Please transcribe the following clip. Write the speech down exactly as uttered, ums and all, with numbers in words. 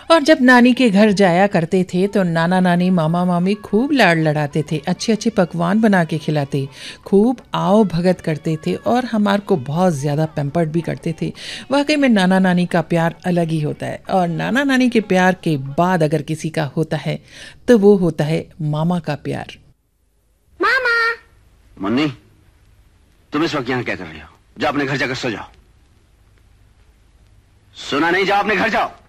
और जब नानी के घर जाया करते थे तो नाना नानी मामा मामी खूब लाड़ लड़ाते थे, अच्छे अच्छे पकवान बना के खिलाते, खूब आओ भगत करते थे और हमार को बहुत ज़्यादा पैम्पर्ड भी करते थे। वाकई में नाना नानी का प्यार अलग ही होता है। और नाना नानी के प्यार के बाद अगर किसी का होता है तो वो होता है मामा का प्यार। मामा। मुन्नी, तुम इस वक्त यहाँ क्या कर रही हो? जाओ अपने घर जाकर सो जाओ। सुना नहीं? जाओ अपने घर जाओ।